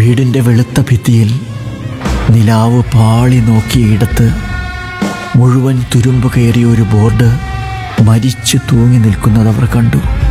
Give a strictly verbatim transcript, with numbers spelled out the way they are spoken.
വീടിൻ്റെ വെളുത്ത ഭിത്തിയിൽ നിലാവ് പാളി നോക്കിയിടത്ത് മുഴുവൻ തുരുമ്പ് കയറിയ ഒരു ബോർഡ് മരിച്ചു തൂങ്ങി നിൽക്കുന്നതവർ കണ്ടു.